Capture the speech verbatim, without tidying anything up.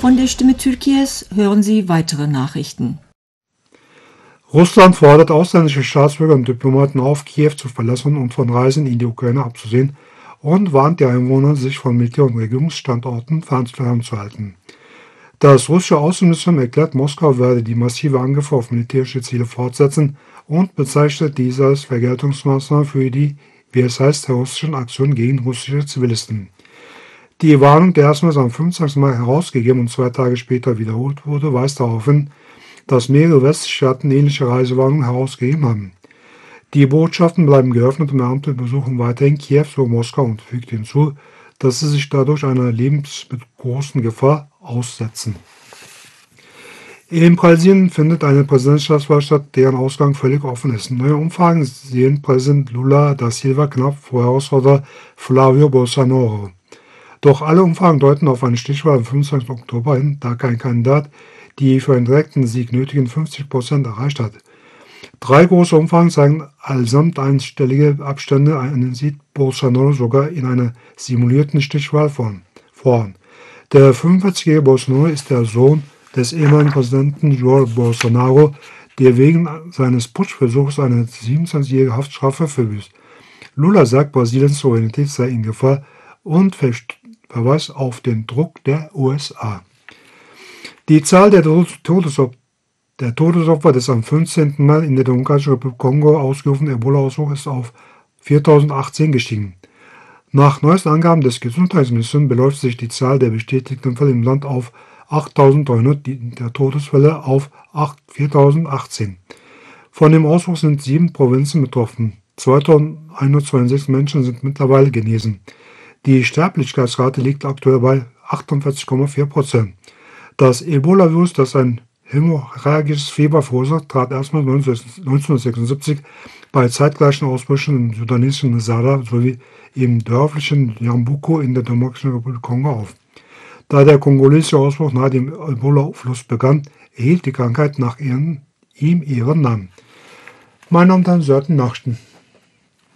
Von der Stimme Türkiye's hören Sie weitere Nachrichten. Russland fordert ausländische Staatsbürger und Diplomaten auf, Kiew zu verlassen und von Reisen in die Ukraine abzusehen und warnt die Einwohner, sich von Militär- und Regierungsstandorten fernzuhalten. Das russische Außenministerium erklärt, Moskau werde die massive Angriffe auf militärische Ziele fortsetzen und bezeichnet diese als Vergeltungsmaßnahme für die, wie es heißt, terroristischen Aktionen gegen russische Zivilisten. Die Warnung, die erstmals am fünfundzwanzigsten Mai herausgegeben und zwei Tage später wiederholt wurde, weist darauf hin, dass mehrere westliche Staaten ähnliche Reisewarnungen herausgegeben haben. Die Botschaften bleiben geöffnet und Beamte besuchen weiterhin Kiew sowie Moskau und fügt hinzu, dass sie sich dadurch einer lebensgroßen Gefahr aussetzen. In Brasilien findet eine Präsidentschaftswahl statt, deren Ausgang völlig offen ist. Neue Umfragen sehen Präsident Lula da Silva knapp vor Herausforderer Flávio Bolsonaro. Doch alle Umfragen deuten auf eine Stichwahl am fünfundzwanzigsten Oktober hin, da kein Kandidat die für einen direkten Sieg nötigen fünfzig Prozent erreicht hat. Drei große Umfragen zeigen allesamt einstellige Abstände, einen sieht Bolsonaro sogar in einer simulierten Stichwahl vor. Der fünfundvierzigjährige Bolsonaro ist der Sohn des ehemaligen Präsidenten Jair Bolsonaro, der wegen seines Putschversuchs eine siebenundzwanzigjährige Haftstrafe verbüßt. Lula sagt, Brasiliens Souveränität sei in Gefahr und verweist auf den Druck der U S A. Die Zahl der, Todesop der Todesopfer des am fünfzehnten Mai in der Demokratischen Republik Kongo ausgerufenen Ebola-Ausbruchs ist auf viertausendachtzehn gestiegen. Nach neuesten Angaben des Gesundheitsministeriums beläuft sich die Zahl der bestätigten Fälle im Land auf achttausenddreihundert, die der Todesfälle auf viertausendachtzehn. Von dem Ausbruch sind sieben Provinzen betroffen. zweitausendeinhundertzweiundsechzig Menschen sind mittlerweile genesen. Die Sterblichkeitsrate liegt aktuell bei achtundvierzig Komma vier Prozent. Das Ebola-Virus, das ein hämorrhagisches Fieber verursacht, trat erstmals neunzehnhundertsechsundsiebzig bei zeitgleichen Ausbrüchen im sudanesischen Masada sowie im dörflichen Yambuco in der Demokratischen Republik Kongo auf. Da der kongolesische Ausbruch nahe dem Ebola-Fluss begann, erhielt die Krankheit nach ihren, ihm ihren Namen. Mein Name ist Sörten Nachrichten.